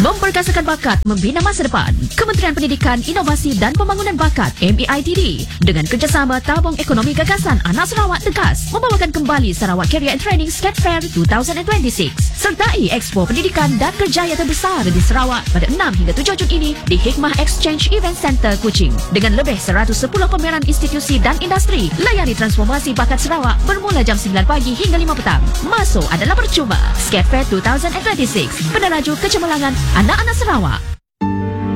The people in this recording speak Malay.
Memperkasakan bakat, membina masa depan. Kementerian Pendidikan, Inovasi dan Pembangunan Bakat (MEITD) dengan kerjasama Tabung Ekonomi Gagasan Anak Sarawak Tegas membawakan kembali Sarawak Career and Training Scat Fair 2026. Sertai Expo Pendidikan dan Kerjaya terbesar di Sarawak pada 6 hingga 7 Jun ini di Hikmah Exchange Event Center, Kuching. Dengan lebih 110 pameran institusi dan industri, layari transformasi bakat Sarawak bermula jam 9 pagi hingga 5 petang. Masuk adalah percuma. Scat Fair 2026, peneraju kecemerlangan anak-anak Sarawak.